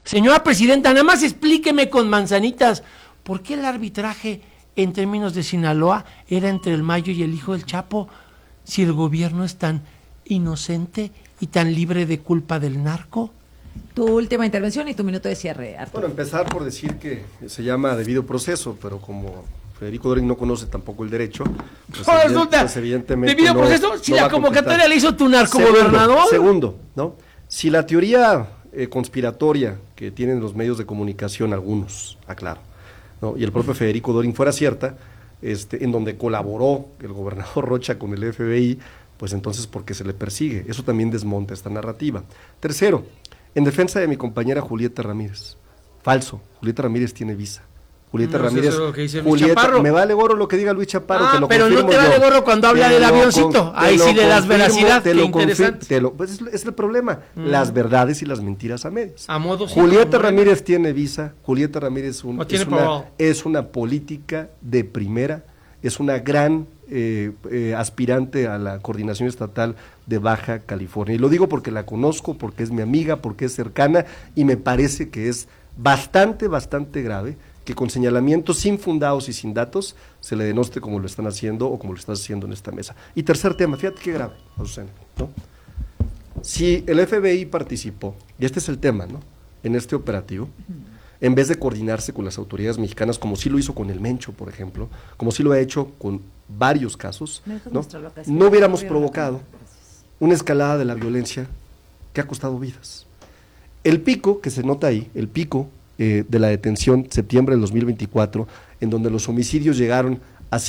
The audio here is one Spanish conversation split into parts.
Señora presidenta, nada más explíqueme con manzanitas, ¿por qué el arbitraje en términos de Sinaloa era entre el Mayo y el hijo del Chapo, si el gobierno es tan inocente y tan libre de culpa del narco? Tu última intervención y tu minuto de cierre, Arturo. Bueno, empezar por decir que se llama debido proceso, pero como Federico Doring no conoce tampoco el derecho, pues evidentemente ¿debido proceso? Si la convocatoria le hizo tu narcogobernador. Segundo, ¿no? Si la teoría conspiratoria que tienen los medios de comunicación, algunos, aclaro, ¿no? Y el propio Federico Doring fuera cierta, en donde colaboró el gobernador Rocha con el FBI, pues entonces ¿por qué se le persigue? Eso también desmonta esta narrativa. Tercero, en defensa de mi compañera Julieta Ramírez, falso, Julieta Ramírez tiene visa. Julieta Ramírez, eso es lo que dice Luis Chaparro. Me vale gorro lo que diga Luis Chaparro, te lo pero no te vale gorro cuando habla del avioncito, ahí sí le das veracidad, qué interesante. Pues es el problema, las verdades y las mentiras a medias. A modo Julieta Ramírez tiene visa, Julieta Ramírez es una política de primera, es una gran aspirante a la coordinación estatal de Baja California, y lo digo porque la conozco, porque es mi amiga, porque es cercana, y me parece que es bastante grave que con señalamientos infundados y sin datos se le denoste como lo están haciendo o como lo estás haciendo en esta mesa. Y tercer tema, fíjate qué grave, Azucena, ¿no? Si el FBI participó, y este es el tema, ¿no?, en este operativo, en vez de coordinarse con las autoridades mexicanas, como sí lo hizo con el Mencho, por ejemplo, como sí lo ha hecho con varios casos, no hubiéramos provocado una escalada de la violencia que ha costado vidas. El pico que se nota ahí, el pico de la detención, septiembre del 2024, en donde los homicidios llegaron a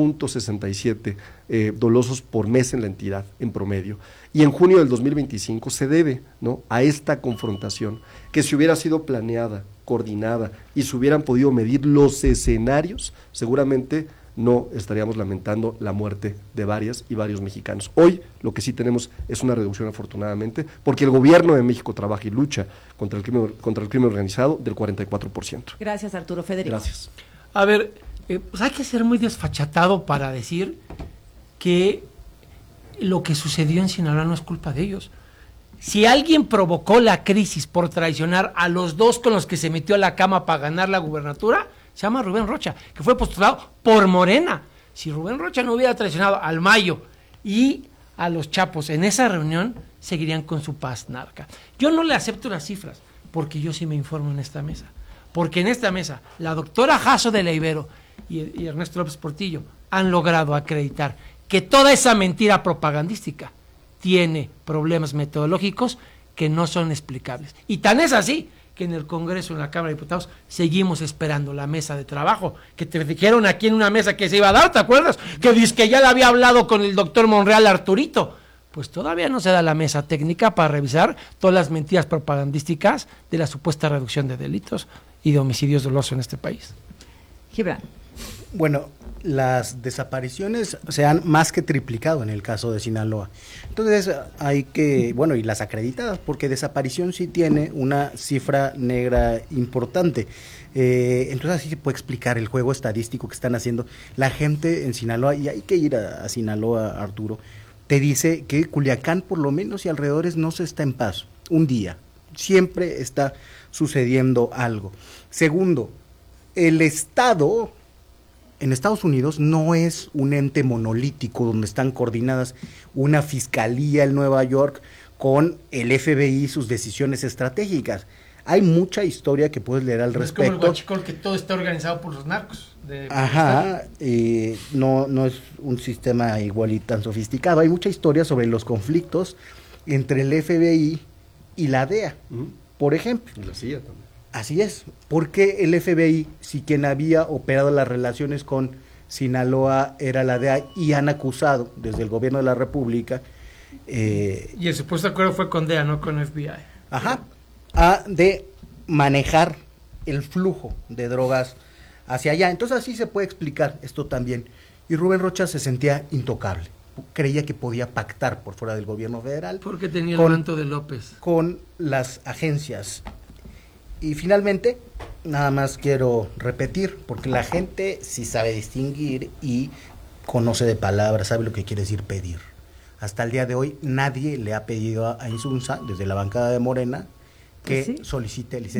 5.67 dolosos por mes en la entidad, en promedio, y en junio del 2025 se debe, ¿no?, a esta confrontación, que si hubiera sido planeada, coordinada, y se hubieran podido medir los escenarios, seguramente no estaríamos lamentando la muerte de varias y varios mexicanos. Hoy lo que sí tenemos es una reducción, afortunadamente, porque el gobierno de México trabaja y lucha contra el crimen organizado del 44%. Gracias, Arturo. Federico. Gracias. A ver, pues hay que ser muy desfachatado para decir que lo que sucedió en Sinaloa no es culpa de ellos. Si alguien provocó la crisis por traicionar a los dos con los que se metió a la cama para ganar la gubernatura, se llama Rubén Rocha, que fue postulado por Morena. Si Rubén Rocha no hubiera traicionado al Mayo y a los Chapos en esa reunión, seguirían con su paz narca. Yo no le acepto las cifras, porque yo sí me informo en esta mesa. Porque en esta mesa, la doctora Jasso de la Ibero y Ernesto López Portillo han logrado acreditar que toda esa mentira propagandística tiene problemas metodológicos que no son explicables. Y tan es así que en el Congreso, en la Cámara de Diputados, seguimos esperando la mesa de trabajo, que te dijeron aquí en una mesa que se iba a dar, ¿te acuerdas? Que dice que ya le había hablado con el doctor Monreal Arturito. Pues todavía no se da la mesa técnica para revisar todas las mentiras propagandísticas de la supuesta reducción de delitos y de homicidios dolosos en este país. Gibran. Bueno, las desapariciones se han más que triplicado en el caso de Sinaloa. Entonces hay que, bueno, y las acreditadas, porque desaparición sí tiene una cifra negra importante. Entonces así se puede explicar el juego estadístico que están haciendo la gente en Sinaloa, y hay que ir a Sinaloa, Arturo. Te dice que Culiacán, por lo menos, y alrededores, no se está en paz un día. Siempre está sucediendo algo. Segundo, el Estado en Estados Unidos no es un ente monolítico donde están coordinadas una fiscalía en Nueva York con el FBI y sus decisiones estratégicas. Hay mucha historia que puedes leer al respecto. Es como el huachicol, que todo está organizado por los narcos. Ajá, no es un sistema igual y tan sofisticado. Hay mucha historia sobre los conflictos entre el FBI y la DEA, por ejemplo. Y la CIA también. Así es, porque el FBI, si quien había operado las relaciones con Sinaloa era la DEA, y han acusado desde el gobierno de la República. Y el supuesto acuerdo fue con DEA, no con FBI. Ajá, de manejar el flujo de drogas hacia allá. Entonces así se puede explicar esto también. Y Rubén Rocha se sentía intocable. Creía que podía pactar por fuera del gobierno federal. Porque tenía el manto de López. Con las agencias. Y finalmente, nada más quiero repetir, porque la gente sí sabe distinguir y conoce de palabras, sabe lo que quiere decir pedir. Hasta el día de hoy nadie le ha pedido a Insunza, desde la bancada de Morena, que solicite licencia.